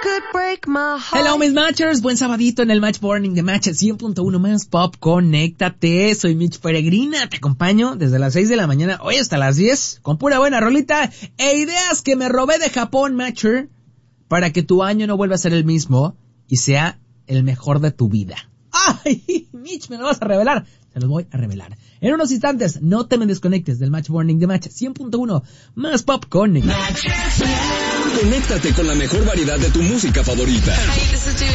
Hello, mis matchers. Buen sabadito en el Match Morning de Match 100.1 más pop. Conéctate. Soy Mitch Peregrina. Te acompaño desde las 6 de la mañana hoy hasta las 10 con pura buena rolita e ideas que me robé de Japón, Matcher, para que tu año no vuelva a ser el mismo y sea el mejor de tu vida. ¡Ay, Mitch, me lo vas a revelar! Te lo voy a revelar. En unos instantes, no te me desconectes del Match Morning de Match 100.1 más pop. Conéctate con la mejor variedad de tu música favorita.